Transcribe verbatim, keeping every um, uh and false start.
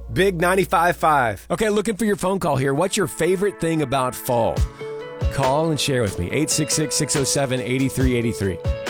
Big ninety-five point five. Okay, looking for your phone call here. What's your favorite thing about fall? Call and share with me. eight six six, six oh seven, eight three eight three.